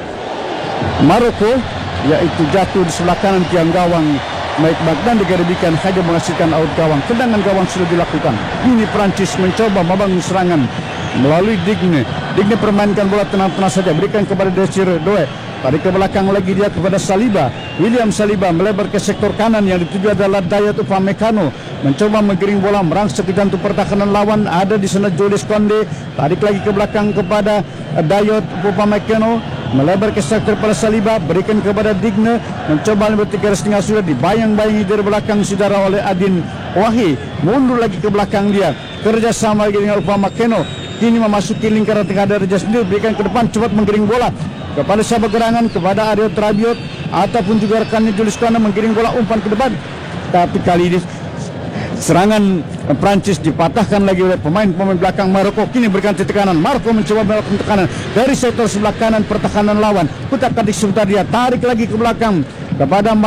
B: Maroko, yaitu jatuh di sebelah kanan tiang gawang Mike Magnan, digaribikan hanya menghasilkan out gawang. Tendangan gawang sudah dilakukan. Ini Prancis mencoba membangun serangan melalui Digne. Digne permainkan bola tenang-tenang saja, berikan kepada Desire Doe. Tarik ke belakang lagi dia kepada Saliba. William Saliba melebar ke sektor kanan, yang dituju adalah Dayot Upamecano. Mencoba menggiring bola merangsek ke jantung pertahanan lawan. Ada di sana Julius Konde. Tarik lagi ke belakang kepada Dayot Upamecano. Melebar ke sektor pada Saliba, berikan kepada Digne. Mencoba lebih 3,5 sudah dibayang-bayangi dari belakang saudara oleh Adin Wahi. Mundur lagi ke belakang dia. Kerjasama lagi dengan Upamecano. Kini memasuki lingkaran tengah dari dia sendiri. Berikan ke depan, cepat menggiring bola kepada sahabat gerangan, kepada Ariel Rabiot ataupun juga rekannya Julius Konde menggiring bola umpan ke depan. Tapi kali ini serangan Prancis dipatahkan lagi oleh pemain-pemain belakang Maroko. Kini berganti tekanan. Maroko mencoba melakukan tekanan dari sektor sebelah kanan pertahanan lawan. Kutak-katik sebentar dia tarik lagi ke belakang kepada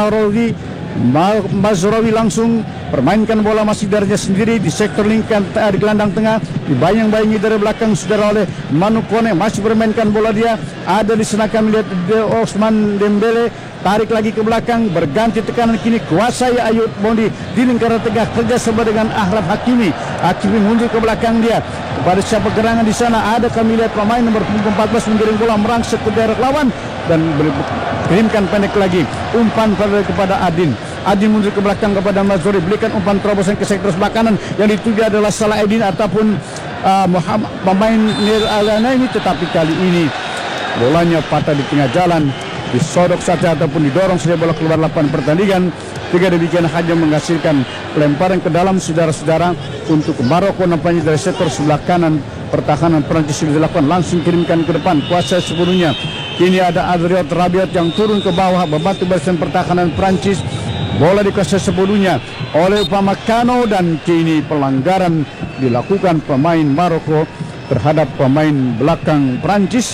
B: Mazraoui langsung permainkan bola masih darinya sendiri di sektor lingkaran di gelandang tengah, dibayang-bayangi dari belakang saudara oleh Manu Kone. Masih bermainkan bola dia, ada di sana kami lihat Ousmane Dembele. Tarik lagi ke belakang, berganti tekanan, kini kuasai Ayoub Bondi di lingkaran tengah, kerjasama dengan Achraf Hakimi. Hakimi mundur ke belakang dia kepada siapa gerangan di sana. Ada kami lihat pemain nomor 14 menggiring bola merangsek ke daerah lawan dan kirimkan pendek lagi umpan kepada Adin. Adin mundur ke belakang kepada Mazraoui, berikan umpan terobosan ke sektor sebelah kanan, yang dituju adalah Salah-Eddin ataupun Muhammad pemain Nir Alana ini. Tetapi kali ini bolanya patah di tengah jalan, disodok saja ataupun didorong saja bola keluar lapangan pertandingan. Tiga demikian hanya menghasilkan lemparan ke dalam saudara-saudara untuk Maroko. Nampaknya dari sektor sebelah kanan pertahanan Prancis sudah dilakukan, langsung kirimkan ke depan, kuasai sepenuhnya. Kini ada Ariel Rabiot yang turun ke bawah membantu barisan pertahanan Prancis. Bola dikuasai sepenuhnya oleh Upamecano dan kini pelanggaran dilakukan pemain Maroko terhadap pemain belakang Prancis,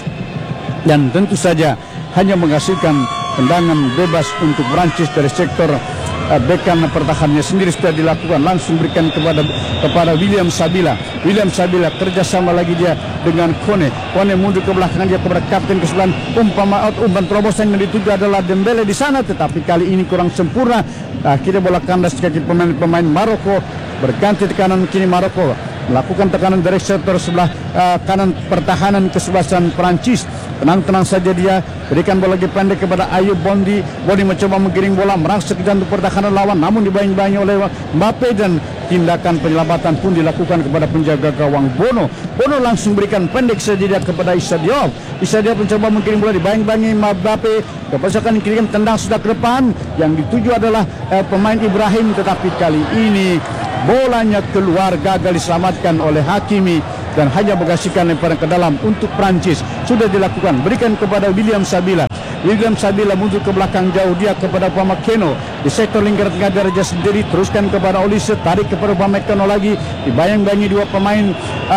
B: dan tentu saja hanya menghasilkan tendangan bebas untuk Prancis dari sektor bekan pertahanannya sendiri. Sudah dilakukan, langsung berikan kepada William Sabila. William Sabila kerjasama lagi dia dengan Kone. Kone mundur ke belakang dia kepada kapten ke-9. Umpan terobosan yang dituju adalah Dembele di sana, tetapi kali ini kurang sempurna. Akhirnya bola kandas kaki pemain Maroko. Berganti tekanan, kini Maroko melakukan tekanan dari sektor sebelah kanan pertahanan kesebelasan Prancis. Tenang-tenang saja dia, berikan bola lagi pendek kepada Ayoub Bondi. Bondi mencoba menggiring bola merangsek ke jantung pertahanan lawan, namun dibayang-bayangi oleh Mbappe, dan tindakan penyelamatan pun dilakukan kepada penjaga gawang Bono. Bono langsung berikan pendek saja dia kepada Issa Diop. Issa Diop mencoba menggiring bola, dibayang-bayangi Mbappe. Kepasakan kirim tendang sudah ke depan, yang dituju adalah pemain Ibrahim, tetapi kali ini bolanya keluar, gagal diselamatkan oleh Hakimi dan hanya menghasilkan lemparan ke dalam untuk Prancis. Sudah dilakukan, berikan kepada William Sabila. William Sabila mundur ke belakang jauh dia kepada Upamecano di sektor lingkaran tengah daraja sendiri, teruskan kepada Olise, tarik kepada Upamecano lagi, dibayang-bayangi dua pemain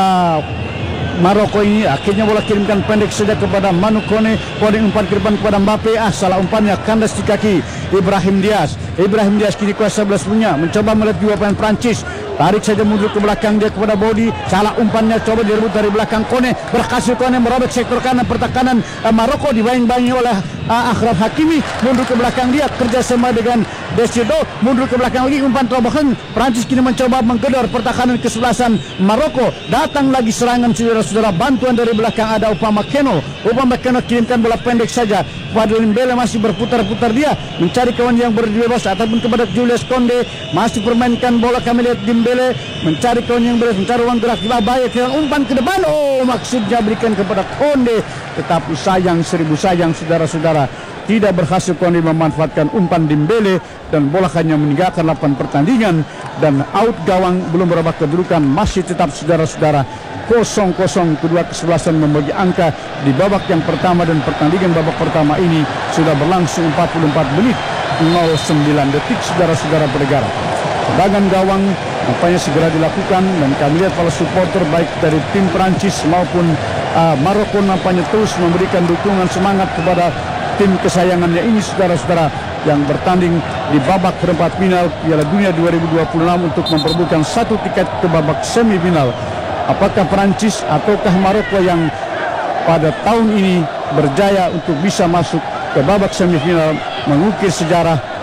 B: Maroko ini. Akhirnya bola kirimkan pendek saja kepada Manu Kone. Kone umpan ke depan kepada Mbappe. Salah umpannya, kandas di kaki Ibrahim Diaz. Ibrahim Diaz kini kuasa 11 punya, mencoba melihat dua pemain Prancis. Tarik saja mundur ke belakang dia kepada Bodi. Salah umpannya, coba direbut dari belakang Kone. Berhasil Kone merobek sektor kanan pertahanan Maroko, dibayang-bayangi oleh Achraf Hakimi. Mundur ke belakang dia, kerjasama dengan Desirdo. Mundur ke belakang lagi, umpan terobosan. Prancis kini mencoba menggedor pertahanan kesebelasan Maroko. Datang lagi serangan saudara-saudara, bantuan dari belakang ada Upamecano. Upamecano kirimkan bola pendek saja kepada Dembele, masih berputar-putar dia mencari kawan yang bebas ataupun kepada Julius Konde. Masih permainkan bola, kami lihat Dembele mencari kawan yang bebas, mencari ruang gerak. Bahaya umpan ke depan. Maksudnya berikan kepada Konde, tetapi sayang, seribu sayang saudara-saudara, tidak berhasil Konde memanfaatkan umpan Dembele dan bola hanya meninggalkan lapangan pertandingan dan out gawang. Belum berubah kedudukan, masih tetap saudara-saudara 0-0. Kedua kesebelasan membagi angka di babak yang pertama, dan pertandingan babak pertama ini sudah berlangsung 44 menit 09 detik saudara-saudara bernegara. Tendangan gawang nampaknya segera dilakukan, dan kami lihat para supporter baik dari tim Prancis maupun Maroko nampaknya terus memberikan dukungan semangat kepada tim kesayangannya ini saudara-saudara, yang bertanding di babak perempat final Piala Dunia 2026 untuk memperebutkan satu tiket ke babak semifinal. Apakah Prancis ataukah Maroko yang pada tahun ini berjaya untuk bisa masuk ke babak semifinal, mengukir sejarah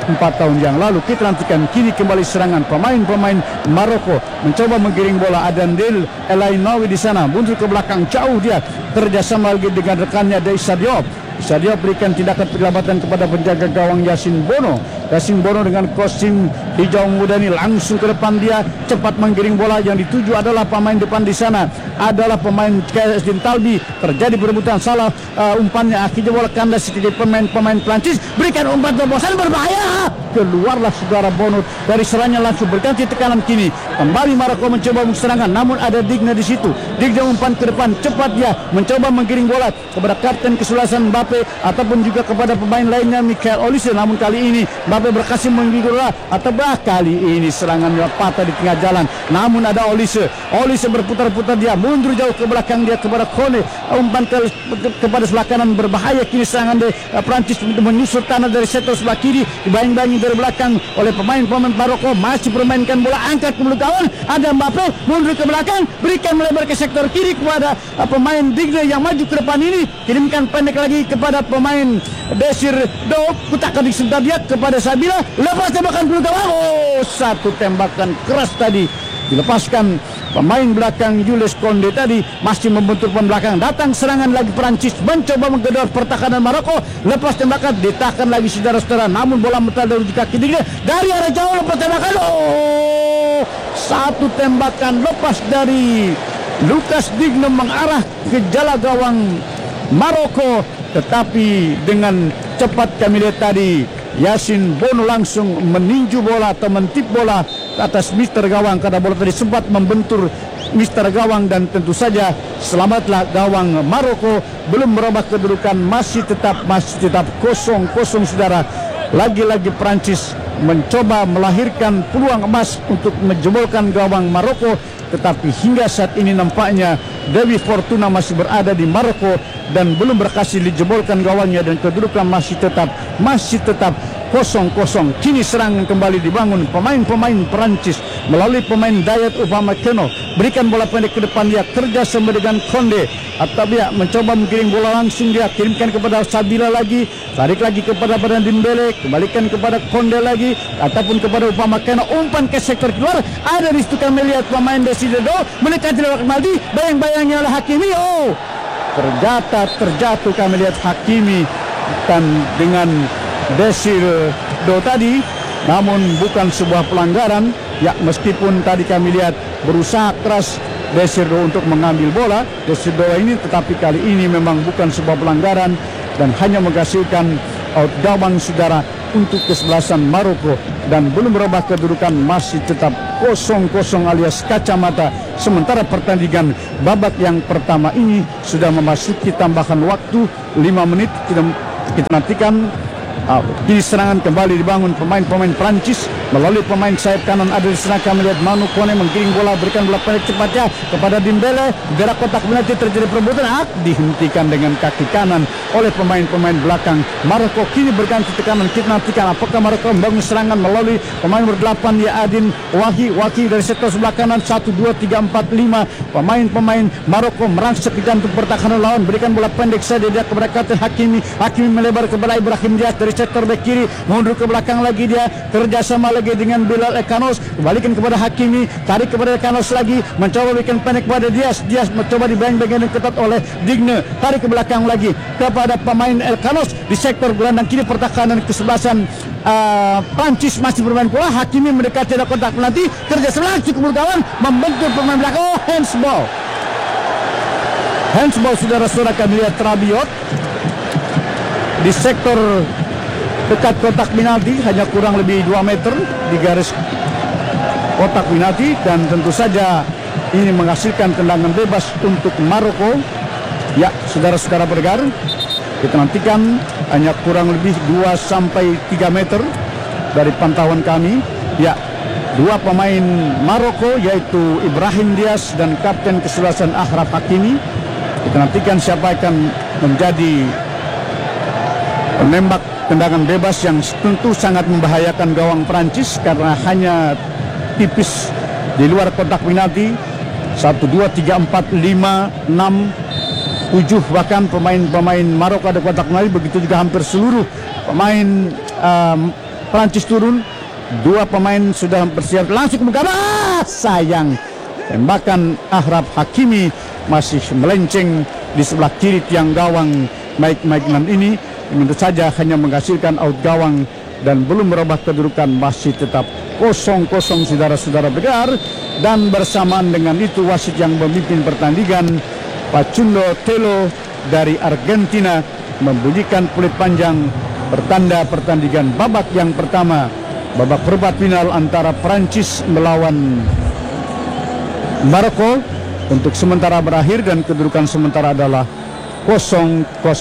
B: 4 tahun yang lalu. Kita nantikan kini kembali serangan pemain-pemain Maroko mencoba menggiring bola. Adandil Elainawi di sana mundur ke belakang jauh, dia kerjasama lagi dengan rekannya Deisa Diop. Diop berikan tindakan perlambatan kepada penjaga gawang Yasin Bono. Yasin Bono dengan kostum hijau muda ini langsung ke depan, dia cepat menggiring bola. Yang dituju adalah pemain depan di sana adalah pemain Kaisdin Talbi. Terjadi perebutan, salah umpannya, akhirnya bola kandas ke pemain Prancis. Berikan umpan terobosan berbahaya. Keluarlah saudara Bono dari serangan, langsung berganti tekanan kini. Kembali Maroko mencoba serangan, namun ada Digne di situ. Digne umpan ke depan, cepat dia mencoba menggiring bola kepada kapten kesebelasan Mbappe ataupun juga kepada pemain lainnya Michael Olise. Namun kali ini Mbappe berhasil menggiring bola, atau kali ini serangannya patah di tengah jalan. Namun ada Olise berputar-putar, dia mundur jauh ke belakang, dia kepada Kone, umpan kepada sebelah kanan berbahaya. Kini serangan dari Prancis menyusur tanah dari sektor sebelah kiri, dibayang-bayangi dari belakang oleh pemain-pemain Maroko. Masih permainkan bola, angkat ke belakang, ada Mbappe mundur ke belakang, berikan melebar ke sektor kiri kepada pemain Digne yang maju ke depan ini, kirimkan pendek lagi kepada pemain Desir Do, putarkan di sebentar dia kepada Sabila, lepas tembakan ke gawang. Oh, satu tembakan keras tadi dilepaskan pemain belakang Jules Koundé tadi, masih membentur pemain belakang. Datang serangan lagi Prancis, mencoba menggedor pertahanan Maroko. Lepas tembakan, ditahan lagi saudara-saudara, namun bola mental dari kaki Digne dari arah jauh. Lepas tembakan, oh, satu tembakan lepas dari Lucas Digne mengarah ke jala gawang Maroko, tetapi dengan cepat kami lihat tadi Yasin Bono langsung meninju bola atau mentip bola ke atas Mister Gawang, karena bola tadi sempat membentur Mister Gawang. Dan tentu saja selamatlah gawang Maroko. Belum merubah kedudukan, masih tetap 0-0 saudara. Lagi-lagi Prancis mencoba melahirkan peluang emas untuk menjebolkan gawang Maroko, tetapi hingga saat ini nampaknya Dewi Fortuna masih berada di Maroko dan belum berhasil dijebolkan gawangnya, dan kedudukan masih tetap 0-0. Kini serangan kembali dibangun pemain-pemain Perancis melalui pemain Dayat Upamecano. Berikan bola pendek ke depan, dia kerja sama dengan Koundé, atau dia mencoba menggiring bola langsung, dia kirimkan kepada Sabila lagi, tarik lagi kepada Badan Dembele, kembalikan kepada Koundé lagi, ataupun kepada Upamecano, umpan ke sektor keluar. Ada di situ kami lihat pemain Desidedo mendekati lewat Maldi, bayang-bayangnya oleh Hakimi. Oh, terjatuh kami lihat Hakimi dan dengan Desidedo tadi, namun bukan sebuah pelanggaran. Ya, meskipun tadi kami lihat berusaha keras Desidedo untuk mengambil bola Desidedo ini, tetapi kali ini memang bukan sebuah pelanggaran dan hanya menghasilkan out gawang saudara untuk kesebelasan Maroko, dan belum berubah kedudukan, masih tetap 0-0 alias kacamata. Sementara pertandingan babak yang pertama ini sudah memasuki tambahan waktu 5 menit. Kita nantikan kini serangan kembali dibangun pemain-pemain Prancis melalui pemain sayap kanan. Ada di sana kami lihat Manu Kone menggiring bola, berikan bola pendek cepatnya kepada Dembele, gerak kotak penalti, terjadi perebutan, dihentikan dengan kaki kanan oleh pemain-pemain belakang Maroko. Kini berganti tekanan, kita nantikan apakah Maroko membangun serangan melalui pemain berdelapan, ya Adin Waki dari sektor sebelah kanan. 1, 2, 3, 4, 5 pemain Maroko merangsek ke jantung pertahanan lawan, berikan bola pendek saja dia kepada kapten Hakimi melebar kepada Ibrahim Diaz dari sektor bek kiri, mundur ke belakang lagi, dia kerjasama lagi dengan Bilal Ekanos, kembalikan kepada Hakimi, tarik kepada Ekanos lagi, mencoba berikan pendek kepada Diaz mencoba dibayang-bayang ketat oleh Digne, tarik ke belakang lagi kepada pemain Ekanos di sektor gelandang kiri pertahanan kesebelasan Prancis masih bermain bola. Hakimi mendekati kotak penalti, kerjasama cukup kawan membentur pemain belakang. Oh, handsball saudara-saudara, kami lihat Rabiot di sektor dekat kotak penalti, hanya kurang lebih 2 meter di garis kotak penalti, dan tentu saja ini menghasilkan tendangan bebas untuk Maroko. Ya, saudara-saudara bergar, kita nantikan hanya kurang lebih 2-3 meter dari pantauan kami. Ya, 2 pemain Maroko yaitu Ibrahim Diaz dan kapten kesebelasan Achraf Hakimi. Kita nantikan siapa akan menjadi penembak tendangan bebas yang tentu sangat membahayakan gawang Prancis karena hanya tipis di luar kotak penalti. 1, 2, 3, 4, 5, 6, 7 bahkan pemain Maroko ada kotak penalti. Begitu juga hampir seluruh pemain Prancis turun, dua pemain sudah bersiap langsung ke muka. Sayang, tembakan Achraf Hakimi masih melenceng di sebelah kiri tiang gawang Mike Maignan ini. Tentu saja hanya menghasilkan out gawang dan belum merubah kedudukan, masih tetap 0-0 saudara-saudara pendengar. Dan bersamaan dengan itu wasit yang memimpin pertandingan, Facundo Telo dari Argentina, membunyikan peluit panjang pertanda pertandingan babak yang pertama, babak perempat final antara Prancis melawan Maroko untuk sementara berakhir dan kedudukan sementara adalah 0-0.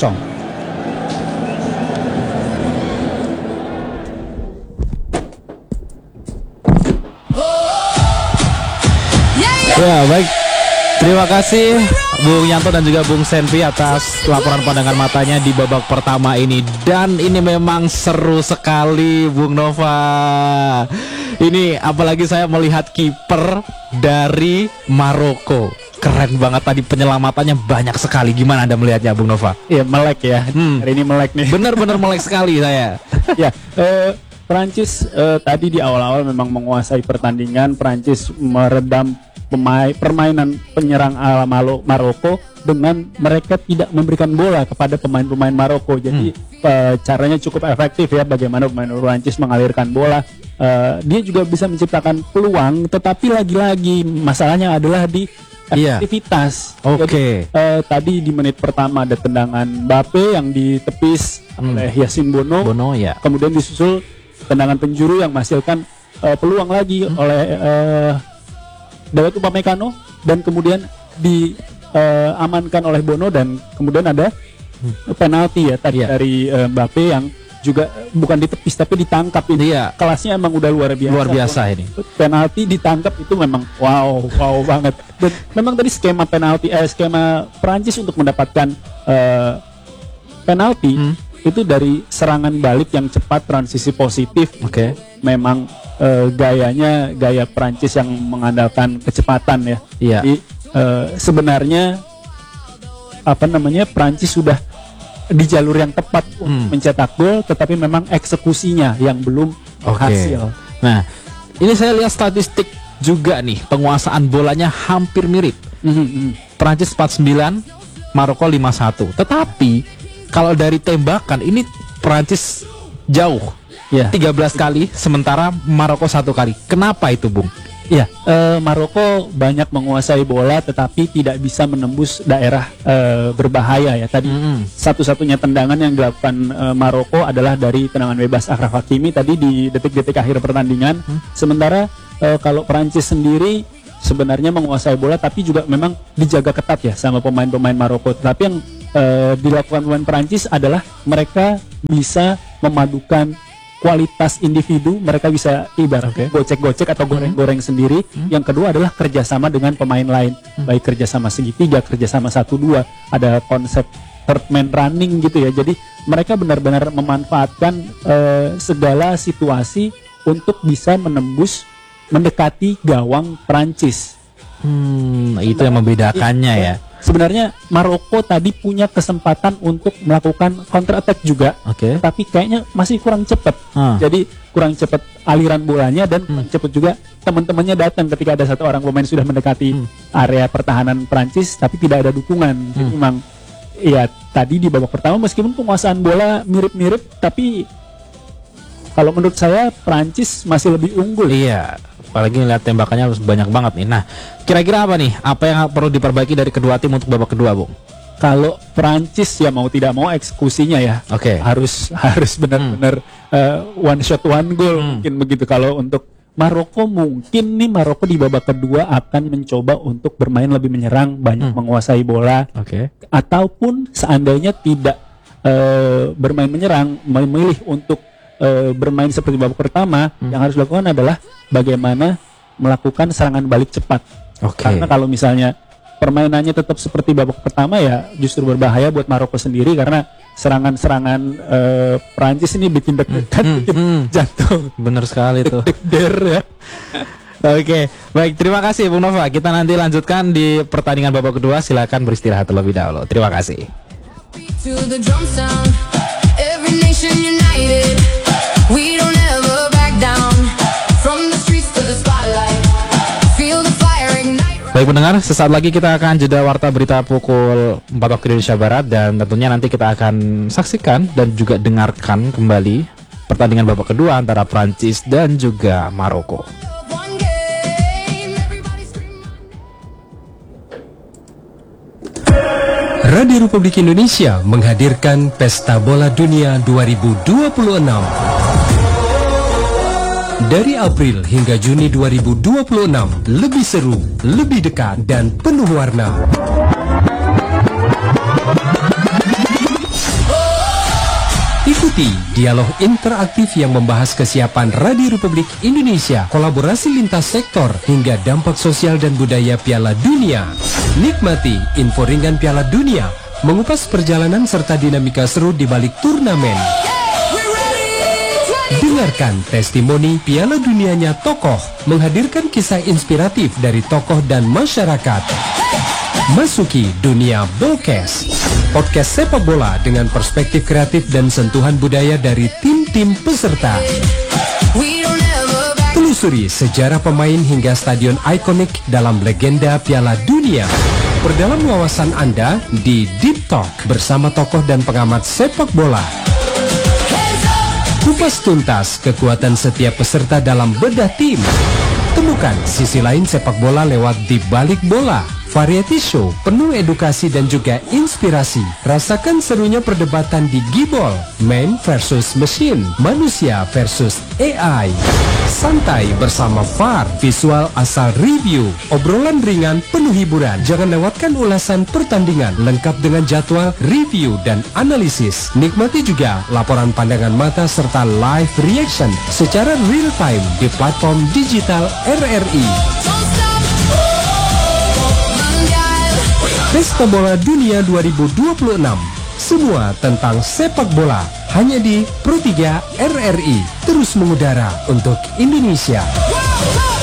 E: Ya, baik. Terima kasih Bung Yanto dan juga Bung Senpi atas laporan pandangan matanya di babak pertama ini. Dan ini memang seru sekali, Bung Nova. Ini apalagi saya melihat kiper dari Maroko. Keren banget tadi, penyelamatannya banyak sekali. Gimana Anda melihatnya, Bung Nova?
D: Iya, melek ya. Hari ini melek nih.
E: Benar-benar melek sekali saya.
D: Ya, Prancis tadi di awal-awal memang menguasai pertandingan. Prancis meredam permainan penyerang ala Maroko dengan mereka tidak memberikan bola kepada pemain-pemain Maroko. Jadi caranya cukup efektif ya, bagaimana pemain Prancis mengalirkan bola. Dia juga bisa menciptakan peluang, tetapi lagi-lagi masalahnya adalah di efektivitas.
E: Oke.
D: Tadi di menit pertama ada tendangan Mbappe yang ditepis oleh Yasin Bono.
E: Ya.
D: Kemudian disusul tendangan penjuru yang menghasilkan peluang lagi oleh Dayot Upamecano, dan kemudian diamankan oleh Bono, dan kemudian ada penalti ya tadi dari Mbappe yang juga bukan ditepis tapi ditangkap. Ini kelasnya emang udah luar biasa
E: ini.
D: Penalti ditangkap itu memang wow banget. Dan memang tadi skema penalti skema Prancis untuk mendapatkan penalti itu dari serangan balik yang cepat, transisi positif. Memang gaya Prancis yang mengandalkan kecepatan ya. Jadi sebenarnya Prancis sudah di jalur yang tepat untuk mencetak gol, tetapi memang eksekusinya yang belum berhasil.
E: Nah, ini saya lihat statistik juga nih, penguasaan bolanya hampir mirip. Prancis 49, Maroko 51. Tetapi kalau dari tembakan ini Prancis jauh. 13 kali, sementara Maroko 1 kali. Kenapa itu, Bung?
D: Maroko banyak menguasai bola tetapi tidak bisa menembus daerah berbahaya ya. Tadi satu-satunya tendangan yang dilakukan Maroko adalah dari tendangan bebas Achraf Hakimi tadi di detik-detik akhir pertandingan. Sementara kalau Prancis sendiri sebenarnya menguasai bola tapi juga memang dijaga ketat ya sama pemain-pemain Maroko. Tapi yang dilakukan pemain Prancis adalah mereka bisa memadukan kualitas individu, mereka bisa ibaratnya gocek-gocek atau goreng-goreng sendiri. Yang kedua adalah kerjasama dengan pemain lain, baik kerjasama segitiga, kerjasama 1-2, ada konsep third man running gitu ya. Jadi mereka benar-benar memanfaatkan segala situasi untuk bisa mendekati gawang Prancis.
E: Itu yang membedakannya ya.
D: Sebenarnya Maroko tadi punya kesempatan untuk melakukan counter attack juga, tapi kayaknya masih kurang cepat. Jadi kurang cepat aliran bolanya dan kurang cepat juga teman-temannya datang ketika ada satu orang pemain sudah mendekati area pertahanan Prancis, tapi tidak ada dukungan. Jadi memang ya tadi di babak pertama meskipun penguasaan bola mirip-mirip, tapi kalau menurut saya Prancis masih lebih unggul.
E: Iya. Apalagi ngeliat tembakannya harus banyak banget nih. Nah, kira-kira apa nih? Apa yang perlu diperbaiki dari kedua tim untuk babak kedua, Bung?
D: Kalau Prancis ya mau tidak mau eksekusinya ya harus benar-benar one shot one goal mungkin begitu. Kalau untuk Maroko mungkin nih Maroko di babak kedua akan mencoba untuk bermain lebih menyerang, banyak menguasai bola. Ataupun seandainya tidak bermain menyerang, memilih untuk bermain seperti babak pertama, yang harus dilakukan adalah bagaimana melakukan serangan balik cepat. Karena kalau misalnya permainannya tetap seperti babak pertama ya justru berbahaya buat Maroko sendiri, karena serangan-serangan Prancis ini bikin deg-degan, jantung.
E: Bener sekali tuh.
D: Deg-der ya.
E: Baik, terima kasih Bung Nova. Kita nanti lanjutkan di pertandingan babak kedua. Silakan beristirahat terlebih dahulu. Terima kasih.
F: To the drum sound, every nation united. We don't ever
E: Baik pendengar, sesaat lagi kita akan jeda warta berita pukul 4 waktu Indonesia Barat, dan tentunya nanti kita akan saksikan dan juga dengarkan kembali pertandingan babak kedua antara Prancis dan juga Maroko.
F: Radio Republik Indonesia menghadirkan Pesta Bola Dunia 2026. Dari April hingga Juni 2026, lebih seru, lebih dekat, dan penuh warna. Ikuti dialog interaktif yang membahas kesiapan Radio Republik Indonesia, kolaborasi lintas sektor, hingga dampak sosial dan budaya Piala Dunia. Nikmati info ringan Piala Dunia, mengupas perjalanan serta dinamika seru di balik turnamen. Dengarkan testimoni Piala Dunianya tokoh, menghadirkan kisah inspiratif dari tokoh dan masyarakat. Masuki dunia Bolkes, podcast sepak bola dengan perspektif kreatif dan sentuhan budaya dari tim-tim peserta. Telusuri sejarah pemain hingga stadion ikonik dalam legenda Piala Dunia. Perdalam wawasan Anda di Deep Talk bersama tokoh dan pengamat sepak bola. Kupas tuntas kekuatan setiap peserta dalam bedah tim. Temukan sisi lain sepak bola lewat Di Balik Bola, variety show penuh edukasi dan juga inspirasi. Rasakan serunya perdebatan di Gibol, man versus machine, manusia versus AI. Santai bersama VAR, visual asal review, obrolan ringan penuh hiburan. Jangan lewatkan ulasan pertandingan lengkap dengan jadwal, review, dan analisis. Nikmati juga laporan pandangan mata serta live reaction secara real time di platform digital RRI. Pesta Bola Dunia 2026, semua tentang sepak bola, hanya di Pro 3 RRI, terus mengudara untuk Indonesia.